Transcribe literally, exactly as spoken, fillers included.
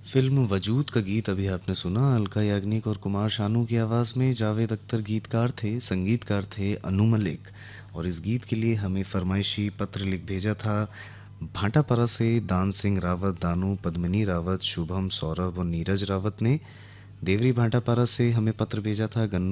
Film वजूद का गीत अभी आपने सुना। अलका याग्निक और कुमार शानू की आवाज़ में। जावेद अख्तर गीतकार थे, संगीतकार थे अनु मलिक। और इस गीत के लिए हमें फरमाइशी पत्र लिख भेजा था भाटापारा से दान सिंह रावत, दानू, पद्मिनी रावत, शुभम, सौरभ और नीरज रावत ने। देवरी भाटापारा से हमें पत्र भेजा था गन्नू